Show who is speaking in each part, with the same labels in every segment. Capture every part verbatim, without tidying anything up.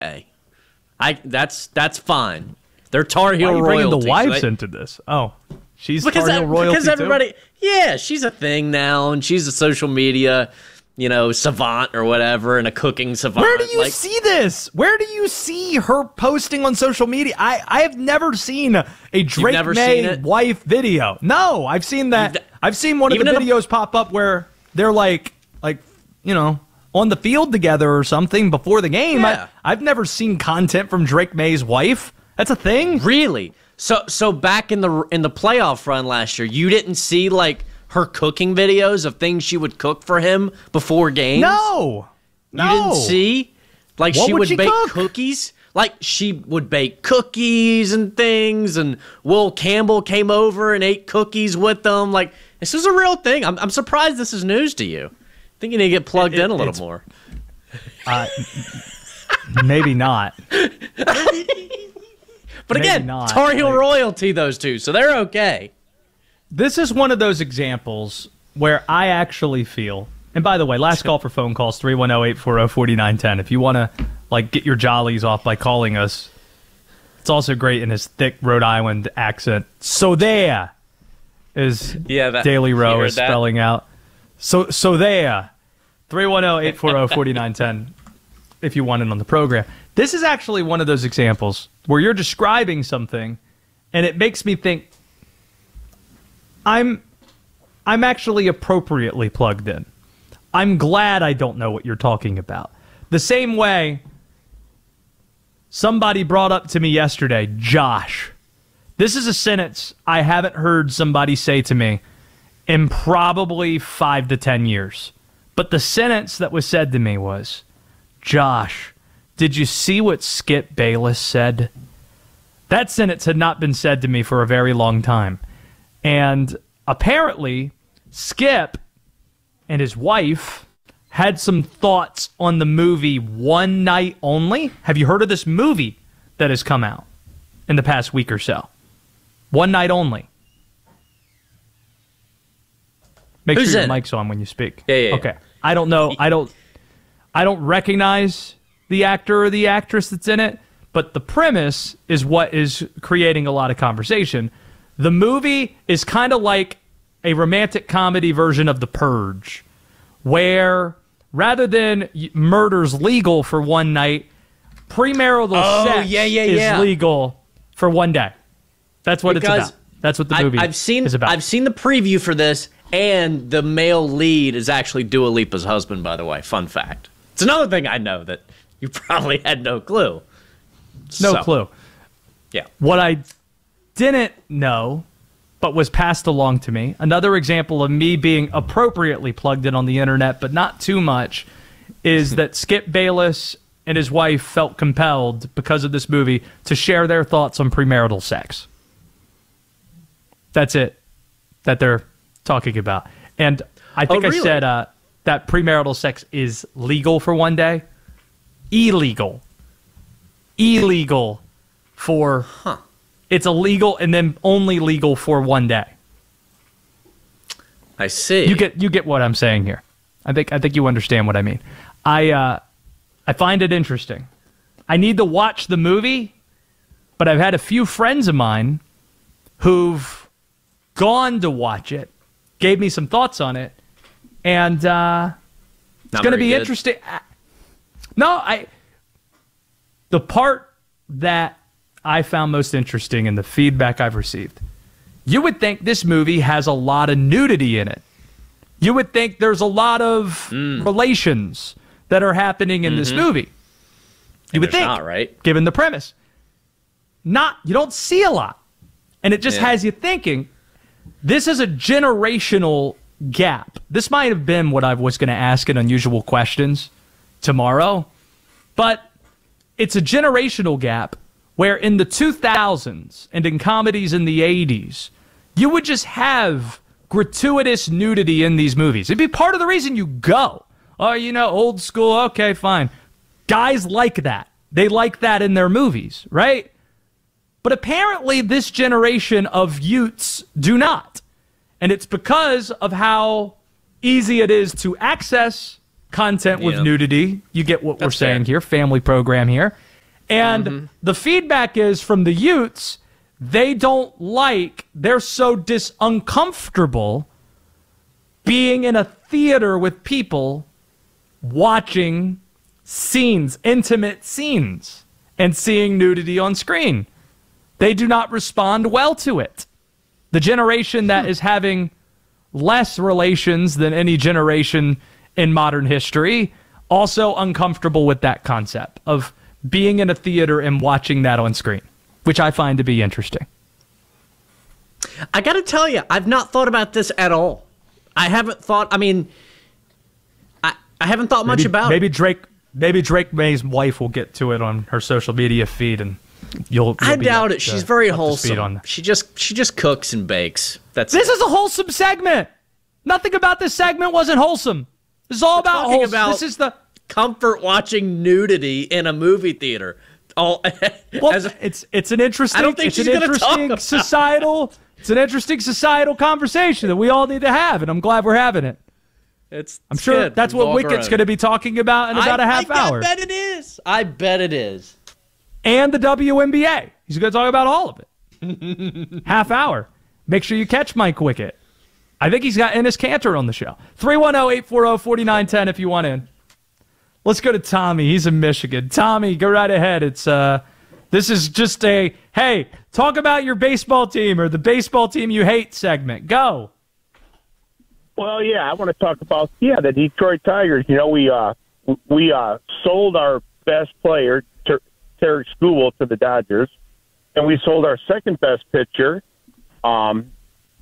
Speaker 1: Hey, I that's that's fine. They're Tar Heel
Speaker 2: Why are you
Speaker 1: royalty.
Speaker 2: bringing the wives
Speaker 1: so they,
Speaker 2: into this? Oh, she's
Speaker 1: because
Speaker 2: Tar Heel royalty
Speaker 1: because everybody,
Speaker 2: too?
Speaker 1: yeah, she's a thing now, and she's a social media, you know, savant or whatever, and a cooking savant.
Speaker 2: Where do you
Speaker 1: like,
Speaker 2: see this? Where do you see her posting on social media? I, I have never seen a Drake
Speaker 1: never seen
Speaker 2: May
Speaker 1: it?
Speaker 2: wife video. No, I've seen that.
Speaker 1: You've-
Speaker 2: I've seen one of the
Speaker 1: even in a-
Speaker 2: videos pop up where they're like, like, you know, on the field together or something before the game.
Speaker 1: Yeah.
Speaker 2: I, I've never seen content from Drake May's wife. That's a thing.
Speaker 1: Really? So so back in the in the playoff run last year, you didn't see like her cooking videos of things she would cook for him before games?
Speaker 2: No, no.
Speaker 1: You didn't see? Like
Speaker 2: What
Speaker 1: she
Speaker 2: would
Speaker 1: would
Speaker 2: she
Speaker 1: bake
Speaker 2: cook?
Speaker 1: cookies? Like she would bake cookies and things, and Will Campbell came over and ate cookies with them. Like, this is a real thing. I'm I'm surprised this is news to you. I think you need to get plugged
Speaker 2: It-
Speaker 1: in a little
Speaker 2: it's-
Speaker 1: more.
Speaker 2: Uh, maybe not.
Speaker 1: But
Speaker 2: maybe
Speaker 1: again,
Speaker 2: not.
Speaker 1: Tar Heel
Speaker 2: Like-
Speaker 1: royalty, those two, so they're okay.
Speaker 2: This is one of those examples where I actually feel, and by the way, last call for phone calls, three one zero, eight four zero, four nine one zero. If you want to like get your jollies off by calling us, it's also great in his thick Rhode Island accent. So there is
Speaker 1: Yeah, that-
Speaker 2: Daily
Speaker 1: you
Speaker 2: Row
Speaker 1: heard
Speaker 2: is
Speaker 1: that?
Speaker 2: spelling out. So so there. three one zero, eight four zero, four nine one zero if you want it on the program. This is actually one of those examples where you're describing something and it makes me think I'm I'm actually appropriately plugged in. I'm glad I don't know what you're talking about. The same way somebody brought up to me yesterday, Josh. This is a sentence I haven't heard somebody say to me in probably five to ten years. But the sentence that was said to me was, Josh, did you see what Skip Bayless said? That sentence had not been said to me for a very long time. And apparently, Skip and his wife had some thoughts on the movie One Night Only. Have you heard of this movie that has come out in the past week or so? One Night Only. Make
Speaker 1: Who's
Speaker 2: sure your
Speaker 1: in it?
Speaker 2: mic's on when you speak.
Speaker 1: Yeah, yeah, yeah.
Speaker 2: Okay. I don't know. I don't. I don't recognize the actor or the actress that's in it, but the premise is what is creating a lot of conversation. The movie is kind of like a romantic comedy version of The Purge, where rather than y- murder's legal for one night, premarital
Speaker 1: Oh,
Speaker 2: sex
Speaker 1: yeah, yeah,
Speaker 2: is
Speaker 1: yeah.
Speaker 2: legal for one day. That's what
Speaker 1: Because
Speaker 2: it's about. That's what the
Speaker 1: I,
Speaker 2: movie
Speaker 1: I've seen,
Speaker 2: is about.
Speaker 1: I've seen the preview for this, and the male lead is actually Dua Lipa's husband, by the way. Fun fact. It's another thing I know that you probably had no clue.
Speaker 2: no
Speaker 1: So,
Speaker 2: clue.
Speaker 1: Yeah.
Speaker 2: What I didn't know, but was passed along to me, another example of me being appropriately plugged in on the internet, but not too much, is that Skip Bayless and his wife felt compelled, because of this movie, to share their thoughts on premarital sex. That's it that they're talking about. And I think
Speaker 1: Oh,
Speaker 2: I
Speaker 1: really?
Speaker 2: said uh, that premarital sex is legal for one day. Illegal. Illegal for...
Speaker 1: Huh.
Speaker 2: It's illegal and then only legal for one day.
Speaker 1: I see.
Speaker 2: You get you get what I'm saying here. I think I think you understand what I mean. I uh, I find it interesting. I need to watch the movie, but I've had a few friends of mine who've gone to watch it, gave me some thoughts on it, and uh, it's
Speaker 1: Not
Speaker 2: going to
Speaker 1: very
Speaker 2: be
Speaker 1: good.
Speaker 2: interesting. No, I. The part that I found most interesting in the feedback I've received, you would think this movie has a lot of nudity in it. You would think there's a lot of
Speaker 1: Mm.
Speaker 2: relations that are happening in this movie. You
Speaker 1: And
Speaker 2: would
Speaker 1: there's
Speaker 2: think,
Speaker 1: not, right?
Speaker 2: given the premise. Not, you don't see a lot. And it just
Speaker 1: Yeah.
Speaker 2: has you thinking, this is a generational gap. This might have been what I was going to ask in Unusual Questions tomorrow, but it's a generational gap where in the two thousands and in comedies in the eighties, you would just have gratuitous nudity in these movies. It'd be part of the reason you go. Oh, you know, old school, okay, fine. Guys like that. They like that in their movies, right? But apparently this generation of youths do not. And it's because of how easy it is to access content with
Speaker 1: Yeah.
Speaker 2: nudity. You get what we're
Speaker 1: That's
Speaker 2: saying
Speaker 1: fair.
Speaker 2: here, family program here. And
Speaker 1: Mm-hmm.
Speaker 2: the feedback is from the Utes, they don't like, they're so dis uncomfortable being in a theater with people watching scenes, intimate scenes, and seeing nudity on screen. They do not respond well to it. The generation that is having less relations than any generation in modern history, also uncomfortable with that concept of being in a theater and watching that on screen, which I find to be interesting.
Speaker 1: I got to tell you, I've not thought about this at all. I haven't thought, I mean, I, I haven't thought much
Speaker 2: Maybe,
Speaker 1: about
Speaker 2: maybe
Speaker 1: it.
Speaker 2: Drake, maybe Drake May's wife will get to it on her social media feed, and you'll. you'll
Speaker 1: I
Speaker 2: be
Speaker 1: doubt
Speaker 2: up
Speaker 1: it.
Speaker 2: to-
Speaker 1: She's very
Speaker 2: up to speed
Speaker 1: wholesome.
Speaker 2: on-
Speaker 1: She just she just cooks and bakes. That's
Speaker 2: This
Speaker 1: it.
Speaker 2: is a wholesome segment. Nothing about this segment wasn't wholesome. This is all about
Speaker 1: talking
Speaker 2: wholesome.
Speaker 1: about-
Speaker 2: This is the.
Speaker 1: comfort watching nudity in a movie theater. All
Speaker 2: Well,
Speaker 1: as a,
Speaker 2: it's it's an interesting.
Speaker 1: I don't think
Speaker 2: it's
Speaker 1: she's
Speaker 2: an
Speaker 1: gonna talk
Speaker 2: interesting
Speaker 1: about-
Speaker 2: societal. It's an interesting societal conversation that we all need to have, and I'm glad we're having it.
Speaker 1: it's,
Speaker 2: I'm sure that's what Wicket's going to be talking about in about
Speaker 1: I,
Speaker 2: a half
Speaker 1: I,
Speaker 2: hour.
Speaker 1: I bet it is. I bet it is.
Speaker 2: And the W N B A. He's going to talk about all of it. Half hour. Make sure you catch Mike Wicket. I think he's got Ennis Cantor on the show. three one zero, eight four zero, four nine one zero if you want in. Let's go to Tommy. He's in Michigan. Tommy, go right ahead. It's uh, this is just a, hey, talk about your baseball team or the baseball team you hate segment. Go.
Speaker 3: Well, yeah, I want to talk about yeah the Detroit Tigers. You know, we uh we uh sold our best player, Ter- Tarek Skubal, to the Dodgers, and we sold our second best pitcher, um,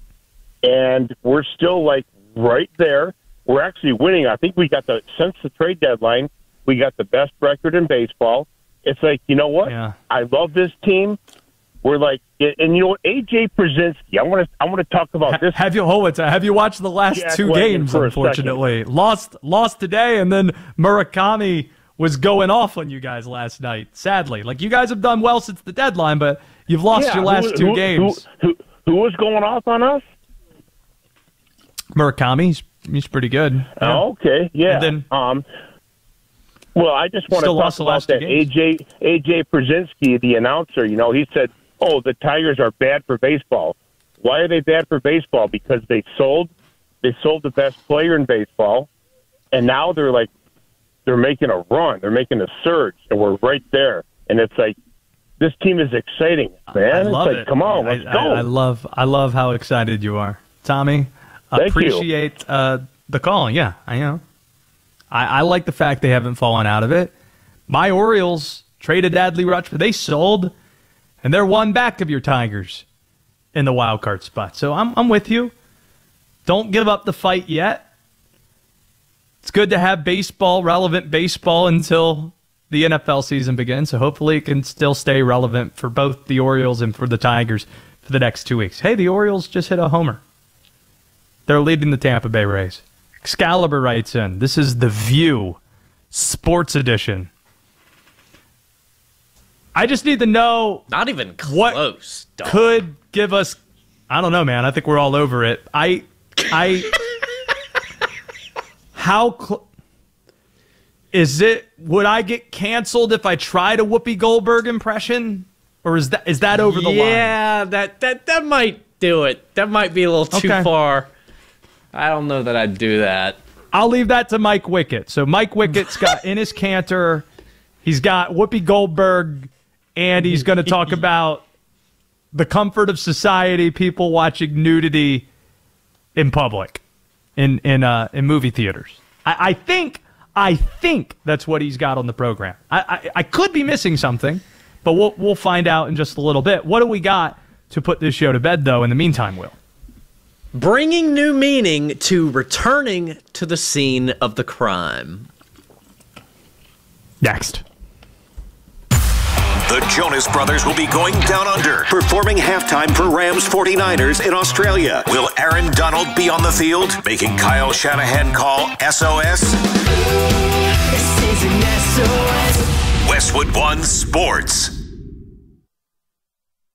Speaker 3: and we're still like right there. We're actually winning. I think we got the since the trade deadline, we got the best record in baseball. It's like, you know what?
Speaker 2: Yeah.
Speaker 3: I love this team. We're like, and you know what? A J Przinsky. I want to. I want to talk about this.
Speaker 2: Have you hold it? Have you watched the last
Speaker 3: Jack
Speaker 2: two
Speaker 3: Wagon
Speaker 2: games?
Speaker 3: for a
Speaker 2: Unfortunately, lost lost today, and then Murakami was going off on you guys last night. Sadly, like you guys have done well since the deadline, but you've lost
Speaker 3: Yeah,
Speaker 2: your last
Speaker 3: who,
Speaker 2: two
Speaker 3: who,
Speaker 2: games.
Speaker 3: Who, who, who was going off on us?
Speaker 2: Murakami, he's, he's pretty good. Yeah.
Speaker 3: Oh, okay, yeah.
Speaker 2: And then-
Speaker 3: um, well, I just want to
Speaker 2: Still
Speaker 3: talk
Speaker 2: lost the
Speaker 3: about
Speaker 2: last two
Speaker 3: that. A
Speaker 2: games.
Speaker 3: J A J Przinsky, the announcer. You know, he said, "Oh, the Tigers are bad for baseball." Why are they bad for baseball? Because they sold, they sold the best player in baseball, and now they're like, they're making a run. They're making a surge, and we're right there. And it's like, this team is exciting, man.
Speaker 2: I love
Speaker 3: it's like,
Speaker 2: it.
Speaker 3: come on,
Speaker 2: I,
Speaker 3: let's
Speaker 2: I-
Speaker 3: go.
Speaker 2: I love I love how excited you are, Tommy.
Speaker 3: Thank you.
Speaker 2: Appreciate uh, the call. Yeah, I know. I, I like the fact they haven't fallen out of it. My Orioles traded Adley Rutschman. They sold, and they're one back of your Tigers in the wild card spot. So I'm I'm with you. Don't give up the fight yet. It's good to have baseball, relevant baseball, until the N F L season begins. So hopefully it can still stay relevant for both the Orioles and for the Tigers for the next two weeks. Hey, the Orioles just hit a homer. They're leading the Tampa Bay Rays. Excalibur writes in, this is The View, Sports Edition. I just need to know
Speaker 1: Not even
Speaker 2: What
Speaker 1: close. dog.
Speaker 2: could give us, I don't know, man. I think we're all over it. I, I, how, cl- is it, would I get canceled if I tried a Whoopi Goldberg impression? Or is that, is that over the line?
Speaker 1: Yeah, that that that might do it. That might be a little too
Speaker 2: Okay.
Speaker 1: far. I don't know that I'd do that.
Speaker 2: I'll leave that to Mike Wicket. So Mike Wicket's got Ennis Cantor, he's got Whoopi Goldberg, and he's going to talk about the comfort of society, people watching nudity in public, in in uh, in movie theaters. I, I think I think that's what he's got on the program. I, I I could be missing something, but we'll we'll find out in just a little bit. What do we got to put this show to bed, though? In the meantime, Will.
Speaker 1: Bringing new meaning to returning to the scene of the crime.
Speaker 2: Next.
Speaker 4: The Jonas Brothers will be going down under, performing halftime for Rams forty-niners in Australia. Will Aaron Donald be on the field, making Kyle Shanahan call S O S?
Speaker 5: This is an S O S.
Speaker 4: Westwood One Sports.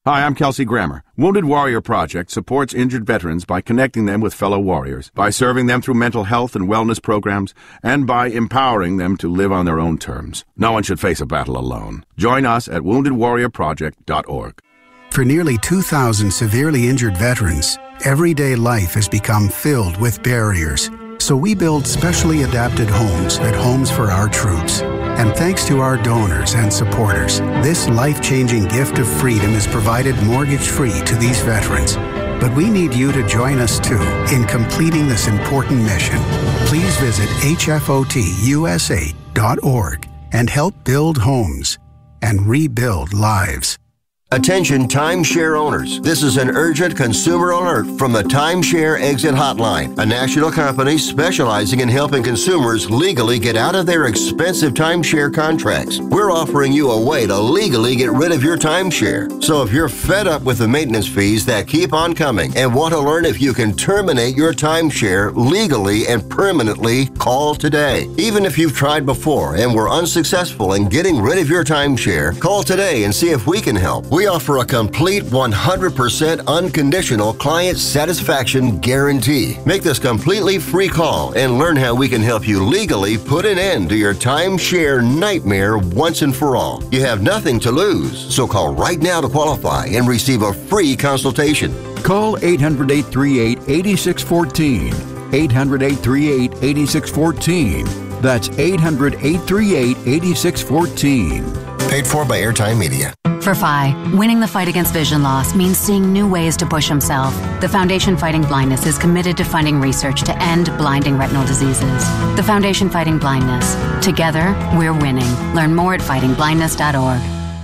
Speaker 6: Hi, I'm Kelsey Grammer. Wounded Warrior Project supports injured veterans by connecting them with fellow warriors, by serving them through mental health and wellness programs, and by empowering them to live on their own terms. No one should face a battle alone. Join us at wounded warrior project dot org.
Speaker 7: For nearly two thousand severely injured veterans, everyday life has become filled with barriers. So we build specially adapted homes at Homes for Our Troops. And thanks to our donors and supporters, this life-changing gift of freedom is provided mortgage-free to these veterans. But we need you to join us, too, in completing this important mission. Please visit H F O T U S A dot org and help build homes and rebuild lives.
Speaker 8: Attention timeshare owners. This is an urgent consumer alert from the Timeshare Exit Hotline, a national company specializing in helping consumers legally get out of their expensive timeshare contracts. We're offering you a way to legally get rid of your timeshare. So if you're fed up with the maintenance fees that keep on coming and want to learn if you can terminate your timeshare legally and permanently, call today. Even if you've tried before and were unsuccessful in getting rid of your timeshare, call today and see if we can help. We offer a complete one hundred percent unconditional client satisfaction guarantee. Make this completely free call and learn how we can help you legally put an end to your timeshare nightmare once and for all. You have nothing to lose, so call right now to qualify and receive a free consultation.
Speaker 9: Call eight hundred, eight three eight, eight six one four. eight hundred, eight three eight, eight six one four. That's eight hundred, eight three eight, eight six one four.
Speaker 8: Paid for by Airtime Media.
Speaker 10: For Phi, winning the fight against vision loss means seeing new ways to push himself. The Foundation Fighting Blindness is committed to funding research to end blinding retinal diseases. The Foundation Fighting Blindness. Together, we're winning. Learn more at fighting blindness dot org.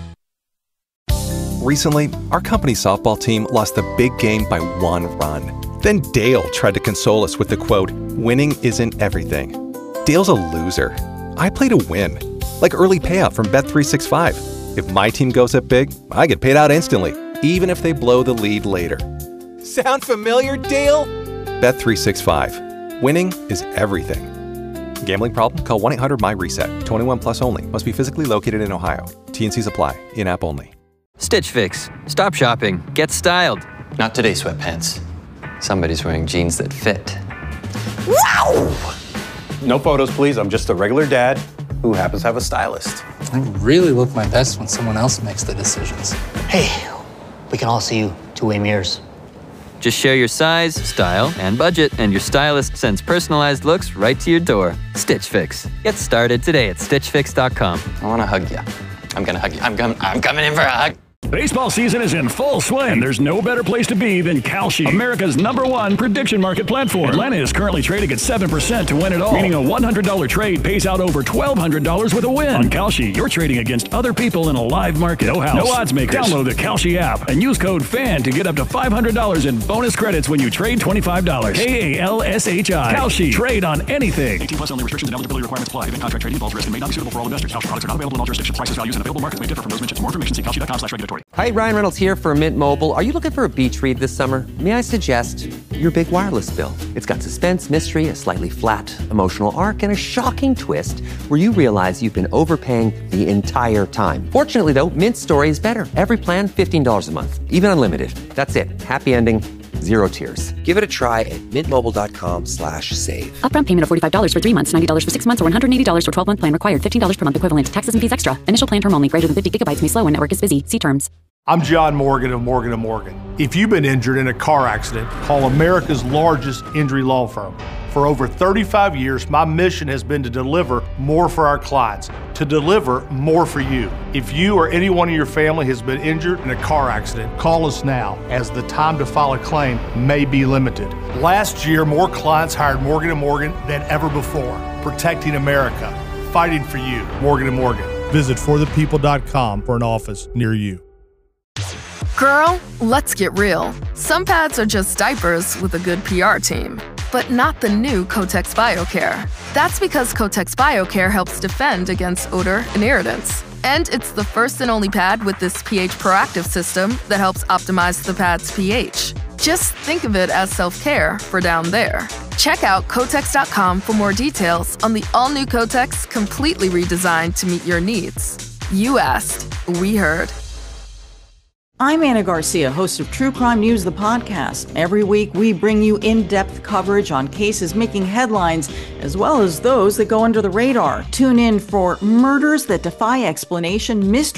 Speaker 11: Recently, our company softball team lost the big game by one run. Then Dale tried to console us with the quote, "Winning isn't everything." Dale's a loser. I play to win, like early payout from Bet three sixty-five. If my team goes up big, I get paid out instantly, even if they blow the lead later. Sound familiar, Dale? Bet three sixty-five. Winning is everything. Gambling problem? Call one eight hundred my reset. twenty-one plus only. Must be physically located in Ohio. T N Cs apply. In-app only.
Speaker 12: Stitch Fix. Stop shopping. Get styled. Not today, sweatpants. Somebody's wearing jeans that fit.
Speaker 13: Wow! No photos, please. I'm just a regular dad who happens to have a stylist.
Speaker 14: I really look my best when someone else makes the decisions.
Speaker 15: Hey, we can all see you two-way mirrors.
Speaker 12: Just share your size, style, and budget, and your stylist sends personalized looks right to your door. Stitch Fix. Get started today at stitch fix dot com. I want to hug you. I'm going to hug you. I'm, com- I'm coming in for a hug.
Speaker 16: Baseball season is in full swing, and there's no better place to be than Kalshi, America's number one prediction market platform. Atlanta is currently trading at seven percent to win it all, meaning a one hundred dollars trade pays out over twelve hundred dollars with a win. On Kalshi, you're trading against other people in a live market. No house, no odds makers. Download the Kalshi app and use code FAN to get up to five hundred dollars in bonus credits when you trade twenty-five dollars. K A L S H I. Kalshi. Trade on anything. eighteen plus only. Restrictions and eligibility requirements apply. Event contract trading involves risk and may not be suitable for all investors. Kalshi products are not available in all jurisdictions. Prices, values, and available markets may differ from those mentioned. For more information, see kalshi dot com slash regulatory.
Speaker 17: Hi, Ryan Reynolds here for Mint Mobile. Are you looking for a beach read this summer? May I suggest your big wireless bill? It's got suspense, mystery, a slightly flat emotional arc, and a shocking twist where you realize you've been overpaying the entire time. Fortunately, though, Mint's story is better. Every plan, fifteen dollars a month, even unlimited. That's it. Happy ending. Zero tears. Give it a try at mintmobile.com slash save.
Speaker 10: Upfront payment of forty-five dollars for three months, ninety dollars for six months, or one hundred eighty dollars for twelve-month plan required. fifteen dollars per month equivalent. Taxes and fees extra. Initial plan term only. Greater than fifty gigabytes may slow when network is busy. See terms.
Speaker 18: I'm John Morgan of Morgan and Morgan. If you've been injured in a car accident, call America's largest injury law firm. For over thirty-five years, my mission has been to deliver more for our clients, to deliver more for you. If you or anyone in your family has been injured in a car accident, call us now, as the time to file a claim may be limited. Last year, more clients hired Morgan and Morgan than ever before, protecting America, fighting for you. Morgan and Morgan. Visit for the people dot com for an office near you.
Speaker 19: Girl, let's get real. Some pads are just diapers with a good P R team, but not the new Kotex BioCare. That's because Kotex BioCare helps defend against odor and irritants. And it's the first and only pad with this pH proactive system that helps optimize the pad's pH. Just think of it as self-care for down there. Check out Kotex dot com for more details on the all-new Kotex, completely redesigned to meet your needs. You asked, we heard.
Speaker 20: I'm Anna Garcia, host of True Crime News, the podcast. Every week, we bring you in-depth coverage on cases making headlines, as well as those that go under the radar. Tune in for Murders That Defy Explanation, Mystery